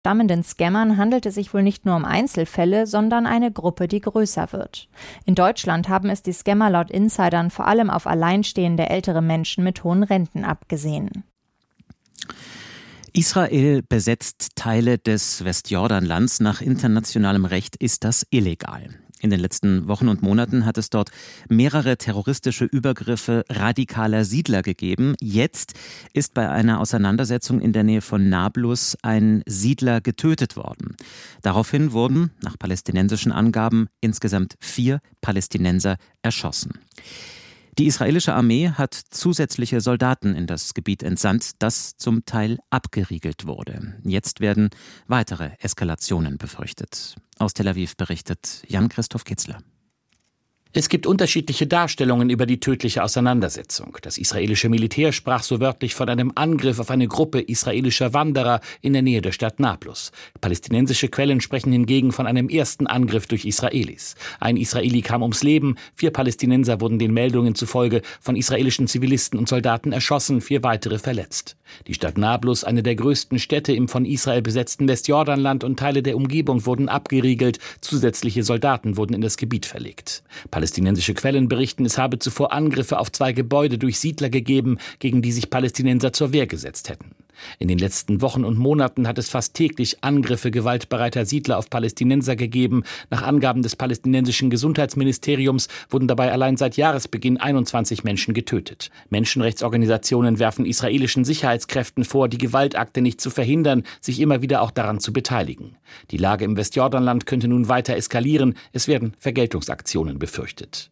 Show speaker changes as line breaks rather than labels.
stammenden Scammern handelt es sich wohl nicht nur um Einzelfälle, sondern eine Gruppe, die größer wird. In Deutschland haben es die Scammer laut Insidern vor allem auf alleinstehende ältere Menschen mit hohen Renten abgesehen.
Israel besetzt Teile des Westjordanlands. Nach internationalem Recht ist das illegal. In den letzten Wochen und Monaten hat es dort mehrere terroristische Übergriffe radikaler Siedler gegeben. Jetzt ist bei einer Auseinandersetzung in der Nähe von Nablus ein Siedler getötet worden. Daraufhin wurden, nach palästinensischen Angaben, insgesamt 4 Palästinenser erschossen. Die israelische Armee hat zusätzliche Soldaten in das Gebiet entsandt, das zum Teil abgeriegelt wurde. Jetzt werden weitere Eskalationen befürchtet. Aus Tel Aviv berichtet Jan-Christoph Kitzler.
Es gibt unterschiedliche Darstellungen über die tödliche Auseinandersetzung. Das israelische Militär sprach so wörtlich von einem Angriff auf eine Gruppe israelischer Wanderer in der Nähe der Stadt Nablus. Palästinensische Quellen sprechen hingegen von einem ersten Angriff durch Israelis. Ein Israeli kam ums Leben, 4 Palästinenser wurden den Meldungen zufolge von israelischen Zivilisten und Soldaten erschossen, 4 weitere verletzt. Die Stadt Nablus, eine der größten Städte im von Israel besetzten Westjordanland, und Teile der Umgebung wurden abgeriegelt, zusätzliche Soldaten wurden in das Gebiet verlegt. Palästinensische Quellen berichten, es habe zuvor Angriffe auf 2 Gebäude durch Siedler gegeben, gegen die sich Palästinenser zur Wehr gesetzt hätten. In den letzten Wochen und Monaten hat es fast täglich Angriffe gewaltbereiter Siedler auf Palästinenser gegeben. Nach Angaben des palästinensischen Gesundheitsministeriums wurden dabei allein seit Jahresbeginn 21 Menschen getötet. Menschenrechtsorganisationen werfen israelischen Sicherheitskräften vor, die Gewaltakte nicht zu verhindern, sich immer wieder auch daran zu beteiligen. Die Lage im Westjordanland könnte nun weiter eskalieren. Es werden Vergeltungsaktionen befürchtet.